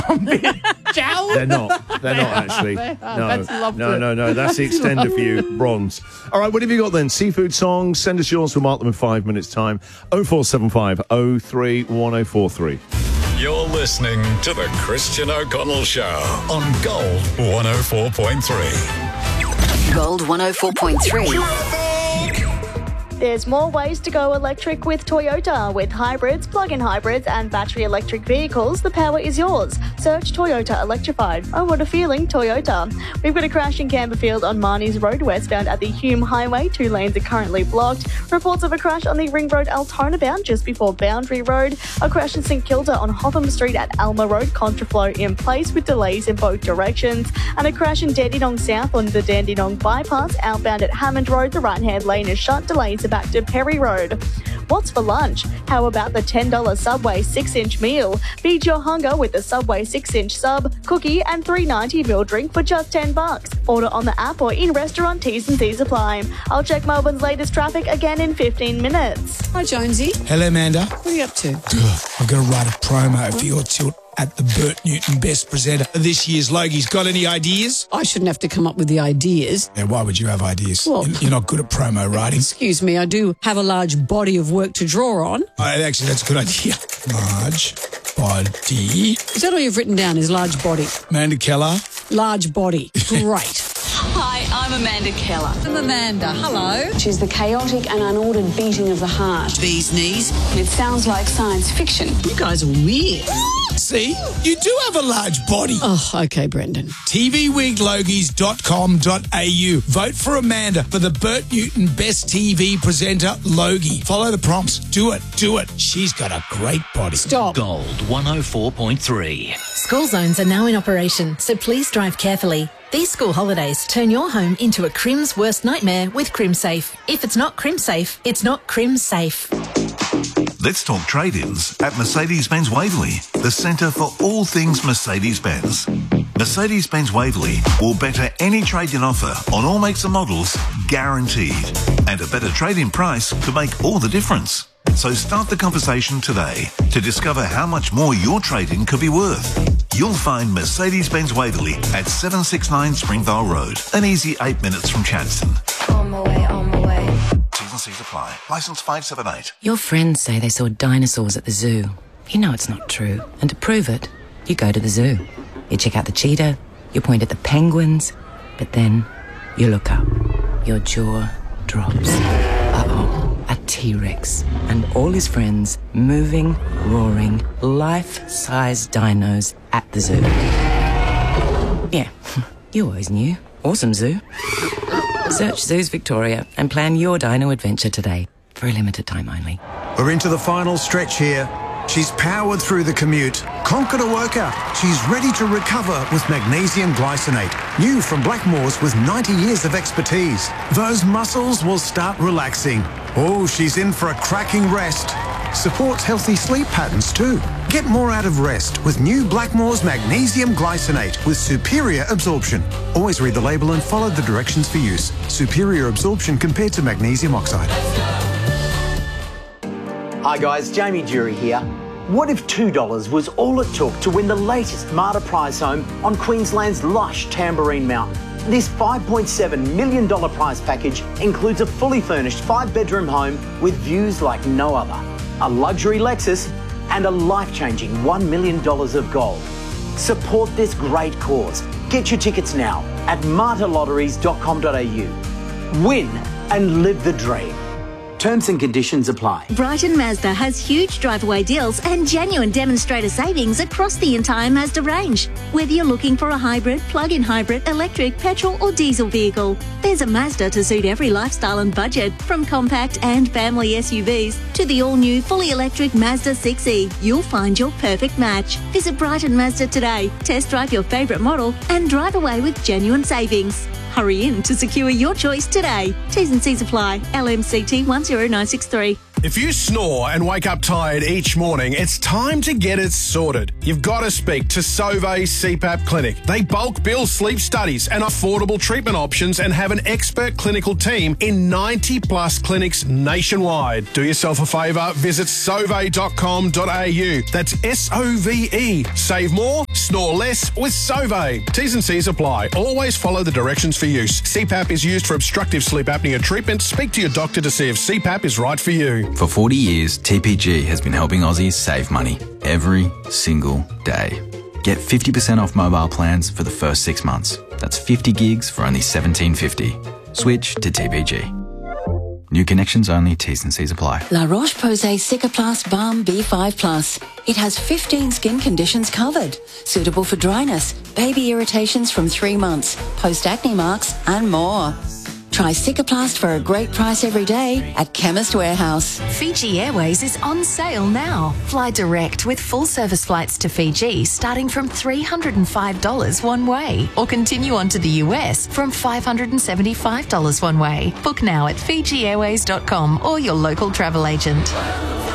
armpit gel? They're not. They're not, actually. No. That's the extender for you, bronze. All right, what have you got then? Seafood songs. Send us yours. We'll mark them in 5 minutes' time. 0475 03 1043. You're listening to The Christian O'Connell Show on Gold 104.3. Gold 104.3. There's more ways to go electric with Toyota. With hybrids, plug-in hybrids and battery electric vehicles, the power is yours. Search Toyota Electrified. Oh, what a feeling, Toyota. We've got a crash in Camberfield on Marnie's Road westbound at the Hume Highway. 2 lanes are currently blocked. Reports of a crash on the Ring Road Altona bound just before Boundary Road. A crash in St Kilda on Hotham Street at Alma Road. Contraflow in place with delays in both directions. And a crash in Dandenong South on the Dandenong Bypass. Outbound at Hammond Road, the right-hand lane is shut. Delays back to Perry Road. What's for lunch? How about the $10 Subway 6-inch meal? Feed your hunger with the Subway 6-inch sub, cookie and $3.90 meal drink for just $10. Order on the app or in restaurant. T's and C's apply. I'll check Melbourne's latest traffic again in 15 minutes. Hi, Jonesy. Hello, Amanda. What are you up to? I've got to write a promo for your tilt at the Bert Newton Best Presenter of this year's Logies. Got any ideas? I shouldn't have to come up with the ideas. Yeah, why would you have ideas? Well, You're not good at promo writing. Excuse me, I do have a large body of work to draw on. Actually, that's a good idea. Large body. Is that all you've written down, is large body? Amanda Keller. Large body. Great. Hi, I'm Amanda Keller. I'm Amanda. Hello. She's the chaotic and unordered beating of the heart. Bee's knees. It sounds like science fiction. You guys are weird. See, you do have a large body. Oh, okay, Brendan. TVWeekLogies.com.au. Vote for Amanda for the Bert Newton Best TV Presenter Logie. Follow the prompts. Do it. She's got a great body. Stop. Gold 104.3. School zones are now in operation, so please drive carefully. These school holidays turn your home into a crim's worst nightmare with CrimSafe. If it's not CrimSafe, it's not CrimSafe. Let's talk trade-ins at Mercedes-Benz Waverley, the centre for all things Mercedes-Benz. Mercedes-Benz Waverley will better any trade-in offer on all makes and models, guaranteed. And a better trade-in price could make all the difference. So start the conversation today to discover how much more your trade-in could be worth. You'll find Mercedes-Benz Waverley at 769 Springvale Road, an easy 8 minutes from Chadstone. On my way. T's and C's apply. Licence 578. Your friends say they saw dinosaurs at the zoo. You know it's not true. And to prove it, you go to the zoo. You check out the cheetah, you point at the penguins, but then you look up. Your jaw drops. A T-Rex and all his friends moving, roaring, life-size dinos at the zoo. Yeah, you always knew. Awesome zoo. Search Zoos Victoria and plan your dino adventure today. For a limited time only. We're into the final stretch here. She's powered through the commute, conquered a workout. She's ready to recover with magnesium glycinate. New from Blackmores with 90 years of expertise. Those muscles will start relaxing. Oh, she's in for a cracking rest. Supports healthy sleep patterns too. Get more out of rest with new Blackmores Magnesium Glycinate with superior absorption. Always read the label and follow the directions for use. Superior absorption compared to magnesium oxide. Hi guys, Jamie Jury here. What if $2 was all it took to win the latest Marta prize home on Queensland's lush Tamborine Mountain? This $5.7 million prize package includes a fully furnished 5-bedroom home with views like no other, a luxury Lexus and a life-changing $1 million of gold. Support this great cause. Get your tickets now at martalotteries.com.au. Win and live the dream. Terms and conditions apply. Brighton Mazda has huge drive-away deals and genuine demonstrator savings across the entire Mazda range. Whether you're looking for a hybrid, plug-in hybrid, electric, petrol or diesel vehicle, there's a Mazda to suit every lifestyle and budget. From compact and family SUVs to the all-new fully electric Mazda 6e, you'll find your perfect match. Visit Brighton Mazda today, test drive your favourite model and drive away with genuine savings. Hurry in to secure your choice today. T's and C's apply. LMCT 10963. If you snore and wake up tired each morning, it's time to get it sorted. You've got to speak to Sauvé CPAP Clinic. They bulk bill sleep studies and affordable treatment options and have an expert clinical team in 90 plus clinics nationwide. Do yourself a favour, visit sauve.com.au. That's SOVE. Save more, snore less with Sove. T's and C's apply. Always follow the directions for use. CPAP is used for obstructive sleep apnea treatment. Speak to your doctor to see if CPAP is right for you. For 40 years, TPG has been helping Aussies save money every single day. Get 50% off mobile plans for the first 6 months. That's 50 gigs for only $17.50. Switch to TPG. New connections only, T's and C's apply. La Roche-Posay Cicaplast Balm B5 Plus. It has 15 skin conditions covered. Suitable for dryness, baby irritations from 3 months, post-acne marks and more. Try Cicaplast for a great price every day at Chemist Warehouse. Fiji Airways is on sale now. Fly direct with full service flights to Fiji starting from $305 one way, or continue on to the US from $575 one way. Book now at FijiAirways.com or your local travel agent.